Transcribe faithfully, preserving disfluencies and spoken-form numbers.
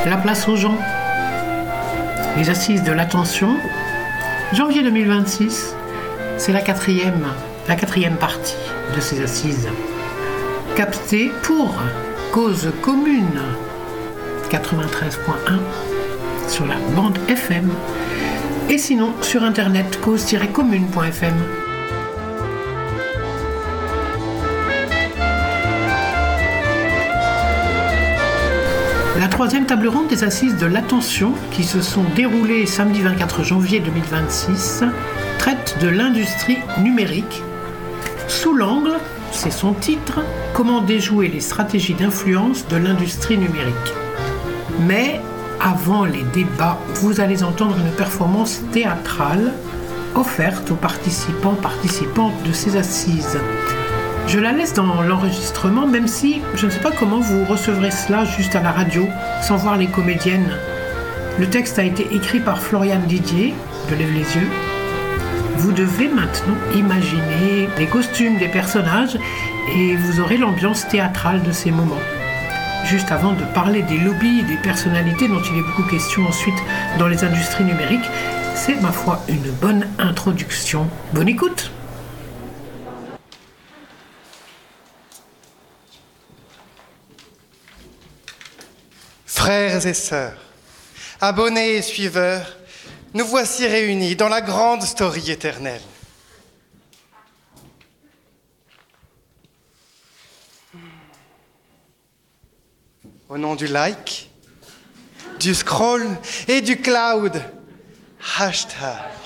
La place aux gens. Les assises de l'attention. Janvier deux mille vingt-six, c'est la quatrième, la quatrième partie de ces assises. Captée pour Cause Commune quatre-vingt-treize point un sur la bande F M et sinon sur internet cause tiret commune point f m. La troisième table ronde des assises de l'attention qui se sont déroulées samedi vingt-quatre janvier deux mille vingt-six traite de l'industrie numérique. Sous l'angle, c'est son titre, comment déjouer les stratégies d'influence de l'industrie numérique. Mais avant les débats, vous allez entendre une performance théâtrale offerte aux participants participantes de ces assises. Je la laisse dans l'enregistrement, même si je ne sais pas comment vous recevrez cela juste à la radio, sans voir les comédiennes. Le texte a été écrit par Floriane Didier, de Lève les yeux. Vous devez maintenant imaginer les costumes des personnages et vous aurez l'ambiance théâtrale de ces moments. Juste avant de parler des lobbies, des personnalités dont il est beaucoup question ensuite dans les industries numériques, c'est ma foi une bonne introduction. Bonne écoute! Frères et sœurs, abonnés et suiveurs, nous voici réunis dans la grande story éternelle. Au nom du like, du scroll et du cloud, hashtag